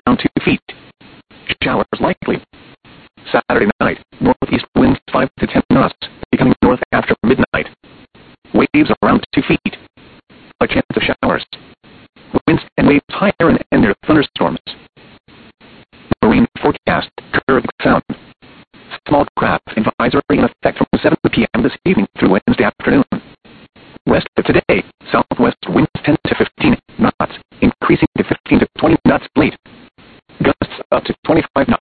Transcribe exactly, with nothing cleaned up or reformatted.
around two feet. Showers likely. Saturday night, northeast winds five to ten knots, becoming north after midnight. Waves around two feet. A chance of showers. Winds and waves higher and, and near thunderstorms. Marine forecast, current sound. Small craft advisory in effect from seven p m this evening through Wednesday afternoon. West of today, southwest winds ten to fifteen knots, increasing to fifteen to twenty knots late. Gusts up to twenty-five knots.